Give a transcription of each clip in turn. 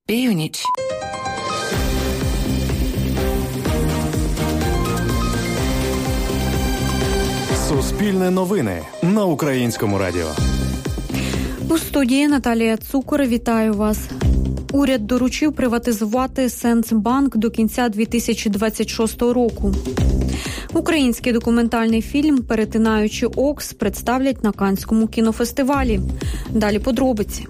Північ. Суспільне новини на Українському радіо. У студії Наталія Цукор. Вітаю вас. Уряд доручив приватизувати Сенсбанк до кінця 2026 року. Український документальний фільм «Перетинаючи Окс» представлять на Каннському кінофестивалі. Далі подробиці.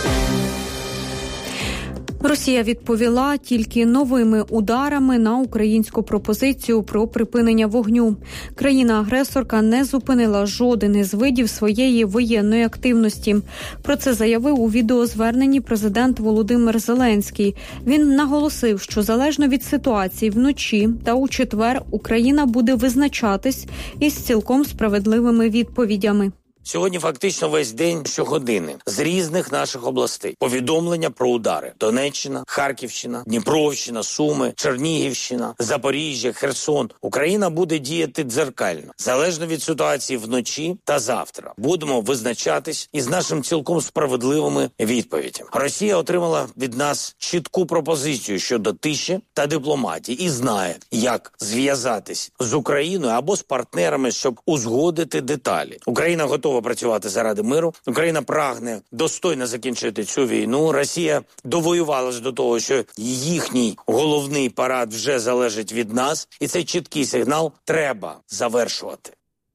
Росія відповіла тільки новими ударами на українську пропозицію про припинення вогню. Країна-агресорка не зупинила жоден із видів своєї воєнної активності. Про це заявив у відеозверненні президент Володимир Зеленський. Він наголосив, що залежно від ситуації вночі та у четвер Україна буде визначатись із цілком справедливими відповідями. Сьогодні фактично весь день, щогодини, з різних наших областей. Повідомлення про удари. Донеччина, Харківщина, Дніпровщина, Суми, Чернігівщина, Запоріжжя, Херсон. Україна буде діяти дзеркально. Залежно від ситуації вночі та завтра. Будемо визначатись із нашим цілком справедливими відповідями. Росія отримала від нас чітку пропозицію щодо тиші та дипломатії і знає, як зв'язатись з Україною або з партнерами, щоб узгодити деталі. Україна готова працювати заради миру. Україна прагне достойно закінчити цю війну. Росія довоювалась до того, що їхній головний парад вже залежить від нас. І цей чіткий сигнал треба завершувати.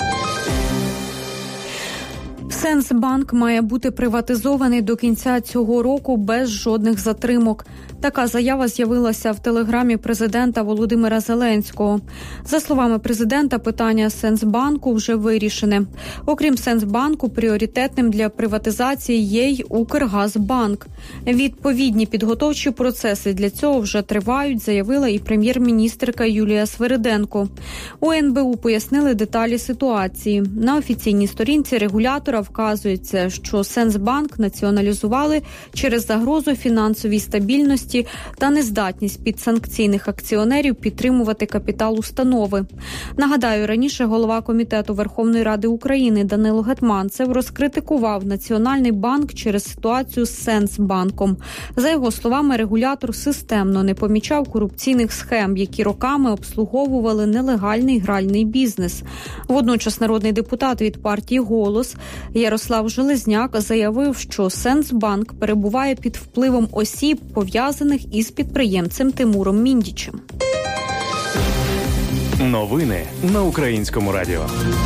Сенсбанк має бути приватизований до кінця цього року без жодних затримок. Така заява з'явилася в телеграмі президента Володимира Зеленського. За словами президента, питання Сенсбанку вже вирішене. Окрім Сенсбанку, пріоритетним для приватизації є й Укргазбанк. Відповідні підготовчі процеси для цього вже тривають, заявила і прем'єр-міністерка Юлія Свириденко. У НБУ пояснили деталі ситуації. На офіційній сторінці регулятора вказується, що Сенсбанк націоналізували через загрозу фінансовій стабільності та нездатність підсанкційних акціонерів підтримувати капітал установи. Нагадаю, раніше голова Комітету Верховної Ради України Данило Гетманцев розкритикував Національний банк через ситуацію з Сенсбанком. За його словами, регулятор системно не помічав корупційних схем, які роками обслуговували нелегальний гральний бізнес. Водночас народний депутат від партії «Голос» Ярослав Железняк заявив, що Сенсбанк перебуває під впливом осіб, пов'язаних із підприємцем Тимуром Міндічем. Новини на Українському радіо.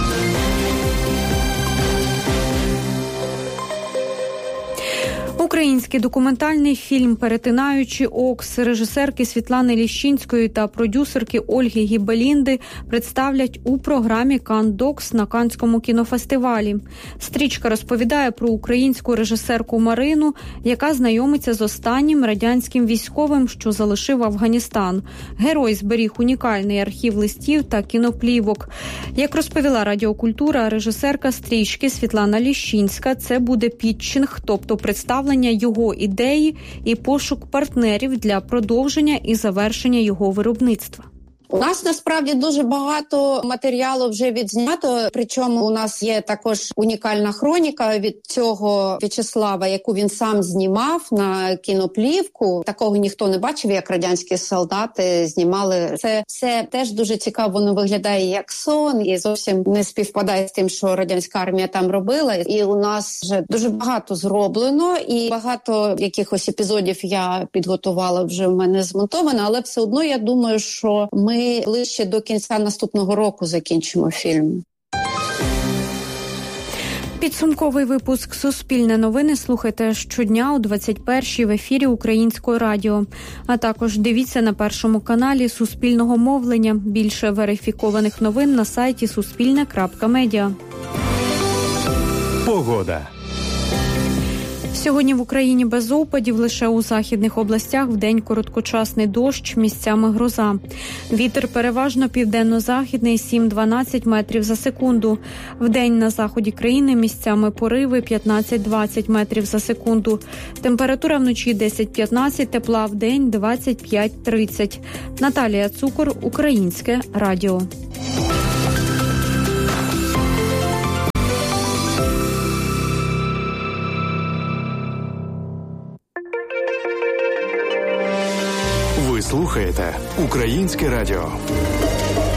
Український документальний фільм «Перетинаючи Окс» режисерки Світлани Ліщинської та продюсерки Ольги Гібелінди представлять у програмі «Кан-Докс» на Каннському кінофестивалі. Стрічка розповідає про українську режисерку Марину, яка знайомиться з останнім радянським військовим, що залишив Афганістан. Герой зберіг унікальний архів листів та кіноплівок. Як розповіла Радіокультура, режисерка стрічки Світлана Ліщинська – це буде пітчинг, тобто представлення його ідеї і пошук партнерів для продовження і завершення його виробництва. У нас насправді дуже багато матеріалу вже відзнято, причому у нас є також унікальна хроніка від цього В'ячеслава, яку він сам знімав на кіноплівку. Такого ніхто не бачив, як радянські солдати знімали. Це все теж дуже цікаво, воно виглядає як сон і зовсім не співпадає з тим, що радянська армія там робила. І у нас вже дуже багато зроблено, і багато якихось епізодів я підготувала, вже в мене змонтовано, але все одно я думаю, що ми ближче до кінця наступного року закінчимо фільм. Підсумковий випуск «Суспільне новини» слухайте щодня о 21-й в ефірі Українського радіо. А також дивіться на Першому каналі Суспільного мовлення. Більше верифікованих новин на сайті suspilne.media. Погода. Сьогодні в Україні без опадів, лише у західних областях вдень короткочасний дощ, місцями гроза. Вітер переважно південно-західний 7-12 метрів за секунду. Вдень на заході країни місцями пориви 15-20 метрів за секунду. Температура вночі 10-15, тепла вдень 25-30. Наталія Цукор, Українське радіо. Ви слухаєте Українське радіо.